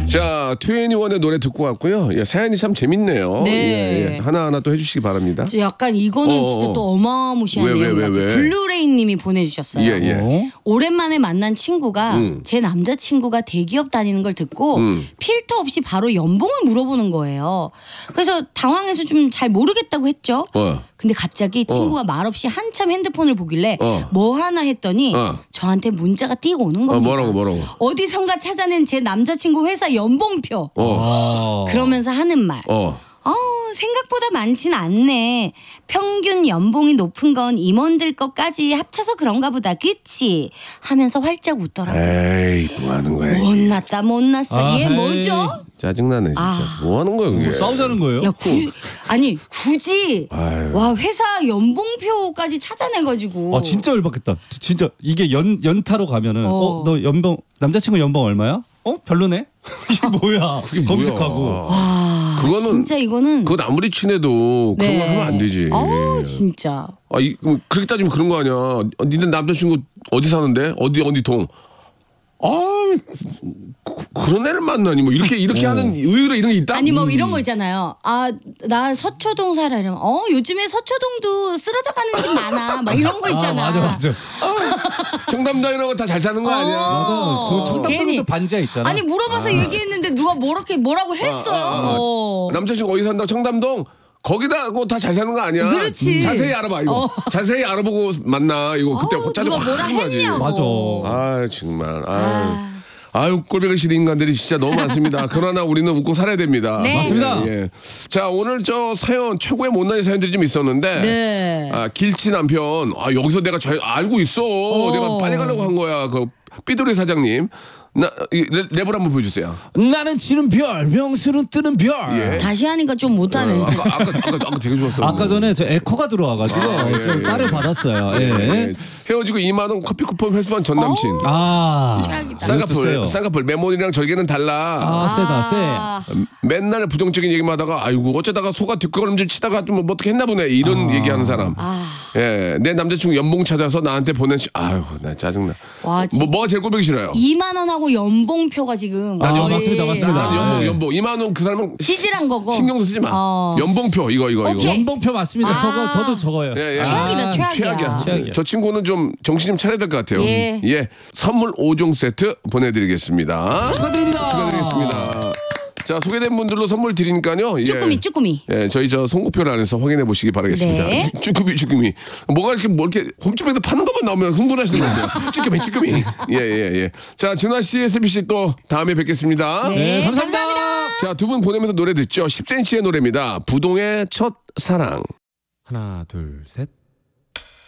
자, 2NE1의 노래 듣고 왔고요. 예, 사연이 참 재밌네요. 네. 예, 예. 하나하나 또 해주시기 바랍니다. 약간 이거는 진짜 또 어마무시한 왜, 내용 같아요. 왜? 블루레인님이 보내주셨어요. 예, 예. 오랜만에 만난 친구가 제 남자친구가 대기업 다니는 걸 듣고 필터 없이 바로 연봉을 물어보는 거예요. 그래서 당황해서 좀 잘 모르겠다고 했죠. 근데 갑자기 친구가 말없이 한참 핸드폰을 보길래 뭐 하나 했더니 저한테 문자가 띄고 오는 겁니다. 뭐라고? 어디선가 찾아낸 제 남자친구 회사 연봉표. 그러면서 하는 말. 생각보다 많진 않네. 평균 연봉이 높은 건 임원들 것까지 합쳐서 그런가 보다. 그치? 하면서 활짝 웃더라고요. 에이, 뭐 하는 거야? 못났어. 얘 뭐죠? 짜증나네 진짜. 뭐 하는 거야 그게? 싸우자는 거예요? 야, 굳이 아유. 와 회사 연봉표까지 찾아내가지고. 진짜 열받겠다. 진짜 이게 연타로 가면은 너 연봉 남자친구 연봉 얼마야? 별로네. 이게 뭐야? 그게 검색하고. 와, 그거는 진짜 이거는. 그건 아무리 친해도 그런 걸 하면 안 되지. 진짜. 그렇게 따지면 그런 거 아니야. 니네 남자친구 어디 사는데? 어디 동? 그런 애를 만나니 뭐 이렇게 하는 의외로 이런 게 있다. 아니 뭐 이런 거 있잖아요. 나 서초동 살아 이러면 요즘에 서초동도 쓰러져가는 집 많아. 막 이런 거 있잖아. 맞아. 청담동이라고 다 잘 사는 거 아니야? 맞아. 그 청담동에도 괜히. 반지하 있잖아. 아니 물어봐서 얘기했는데 누가 뭐라고 했어. 남자친구 어디 산다고 청담동? 거기다 다 잘 사는 거 아니야? 그렇지. 자세히 알아봐 이거. 자세히 알아보고 만나 이거 그때 짜증 누가 뭐라 확 나지. 했냐고. 맞아. 정말. 아유 꼴보기 싫은 인간들이 진짜 너무 많습니다. 그러나 우리는 웃고 살아야 됩니다. 네. 맞습니다. 예. 자 오늘 저 사연 최고의 못난이 사연들이 좀 있었는데 네. 길치 남편 여기서 내가 잘 알고 있어. 내가 빨리 가려고 한 거야. 그 삐돌이 사장님. 랩을 한번 보여주세요. 나는 지는 별, 명수는 뜨는 별. 예. 다시 하니까 좀 못하네. 아까 되게 좋았어. 아까 전에 저 에코가 들어와가지고 좀 딸을 받았어요. 예. 헤어지고 2만 원 커피 쿠폰 회수한 전 남친. 최악이다. 쌍꺼풀 메모리랑 절개는 달라. 세다. 맨날 부정적인 얘기만 하다가 아이고 어쩌다가 소가 뒷걸음질 치다가 좀 뭐 어떻게 했나 보네 이런 얘기하는 사람. 예, 내 남자친구 연봉 찾아서 나한테 보낸 아유 나 짜증나. 와, 뭐가 제일 꼴보기 싫어요? 2만 원하고 연봉표가 지금. 맞습니다. 연봉 2만 원 그 사람은 찌질한 거고. 신경도 쓰지 마. 연봉표 이거. 오케이. 연봉표 맞습니다. 저도 적어요. 예. 최악이다. 최악이야. 저 친구는 좀 정신 좀 차려야 될 것 같아요. 예. 선물 5종 세트 보내드리겠습니다. 축하드리겠습니다. 자 소개된 분들로 선물 드리니까요. 쭈꾸미. 예, 저희 저 송구표를 안에서 확인해 보시기 바라겠습니다. 네. 쭈꾸미. 뭐가 이렇게 홈쇼핑에서 파는 것만 나오면 흥분하시는 것 같아요. 쭈꾸미. 예. 자 진화 씨, 슬비 씨 또 다음에 뵙겠습니다. 네, 감사합니다. 자 두 분 보내면서 노래 듣죠. 10cm의 노래입니다. 부동의 첫 사랑. 하나 둘 셋.